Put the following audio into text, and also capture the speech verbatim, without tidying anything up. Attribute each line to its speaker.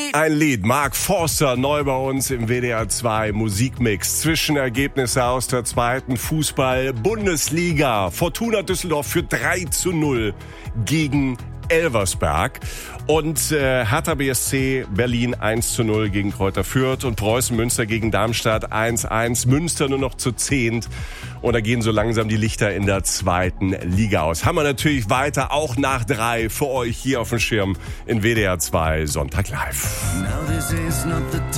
Speaker 1: Ein Lied, Mark Forster, neu bei uns im W D R zwei Musikmix. Zwischenergebnisse aus der zweiten Fußball-Bundesliga. Fortuna Düsseldorf für drei zu null gegen Elversberg. Und äh, Hertha B S C Berlin eins zu null gegen Kräuter Fürth und Preußen Münster gegen Darmstadt eins eins. Münster nur noch zu zehnt. Und da gehen so langsam die Lichter in der zweiten Liga aus. Haben wir natürlich weiter, auch nach drei, für euch hier auf dem Schirm in W D R zwei Sonntag live.